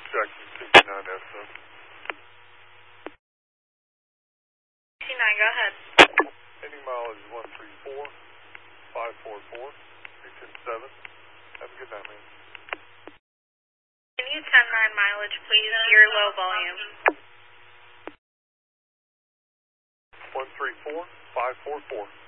Jackson 69 SO. 69, go ahead. Ending mileage 134,544, 310.7. Have a good night, man. Can you 10-9 mileage, please? You're low volume. 134,544.